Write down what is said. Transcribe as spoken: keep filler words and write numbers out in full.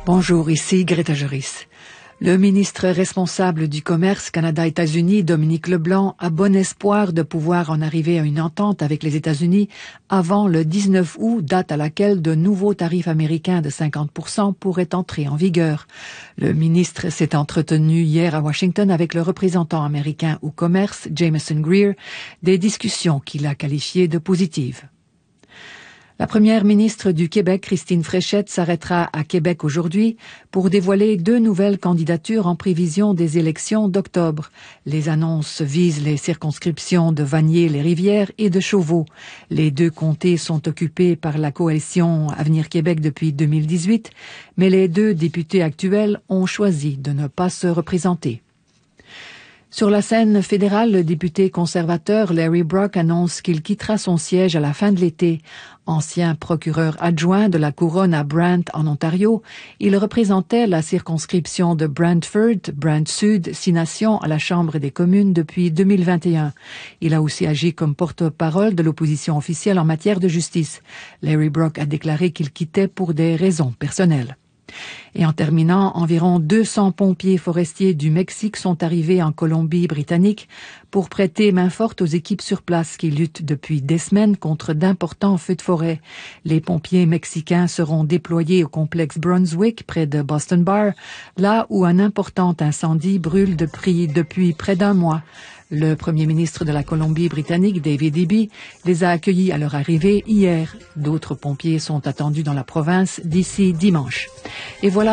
Bonjour, ici Greta Joris. Le ministre responsable du commerce Canada-États-Unis, Dominique Leblanc, a bon espoir de pouvoir en arriver à une entente avec les États-Unis avant le dix-neuf août, date à laquelle de nouveaux tarifs américains de cinquante pour cent pourraient entrer en vigueur. Le ministre s'est entretenu hier à Washington avec le représentant américain au commerce, Jameson Greer, des discussions qu'il a qualifiées de positives. La première ministre du Québec, Christine Fréchette, s'arrêtera à Québec aujourd'hui pour dévoiler deux nouvelles candidatures en prévision des élections d'octobre. Les annonces visent les circonscriptions de Vanier-les-Rivières et de Chauveau. Les deux comtés sont occupés par la coalition Avenir Québec depuis deux mille dix-huit, mais les deux députés actuels ont choisi de ne pas se représenter. Sur la scène fédérale, le député conservateur Larry Brock annonce qu'il quittera son siège à la fin de l'été. Ancien procureur adjoint de la couronne à Brant, en Ontario, il représentait la circonscription de Brantford, Brant-Sud, Six Nations à la Chambre des communes depuis deux mille vingt et un. Il a aussi agi comme porte-parole de l'opposition officielle en matière de justice. Larry Brock a déclaré qu'il quittait pour des raisons personnelles. Et en terminant, environ deux cents pompiers forestiers du Mexique sont arrivés en Colombie-Britannique pour prêter main forte aux équipes sur place qui luttent depuis des semaines contre d'importants feux de forêt. Les pompiers mexicains seront déployés au complexe Brunswick près de Boston Bar, là où un important incendie brûle depuis, depuis près d'un mois. Le premier ministre de la Colombie-Britannique, David Eby, les a accueillis à leur arrivée hier. D'autres pompiers sont attendus dans la province d'ici dimanche. Et voilà